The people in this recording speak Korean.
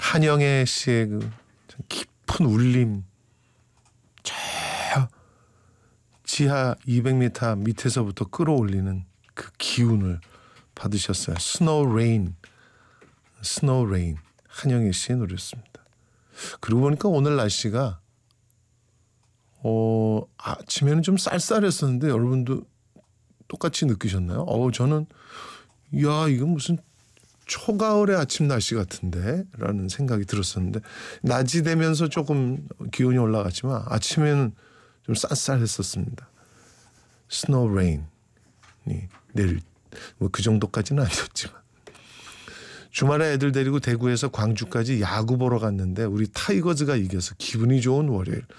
한영애 씨의 그 깊은 울림, 저 지하 200m 밑에서부터 끌어올리는 그 기운을 받으셨어요. 스노우 레인 한영애 씨의 노래였습니다. 그러고 보니까 오늘 날씨가 아침에는 좀 쌀쌀했었는데 여러분도 똑같이 느끼셨나요? 저는 이건 무슨 초가을의 아침 날씨 같은데 라는 생각이 들었었는데 낮이 되면서 조금 기온이 올라갔지만 아침에는 좀 쌀쌀했었습니다. 스노우 레인이 내릴 그 정도까지는 아니었지만 주말에 애들 데리고 대구에서 광주까지 야구 보러 갔는데 우리 타이거즈가 이겨서 기분이 좋은 월요일.